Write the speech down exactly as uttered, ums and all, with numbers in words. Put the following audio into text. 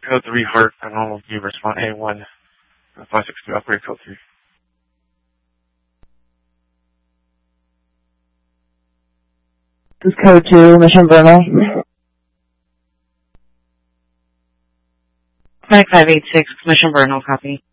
Code three, Heart, Abnormal View, respond A one, five six two, operator code three. This is code two, Mission Vernal. Flight five eight six, Mission Vernal, copy.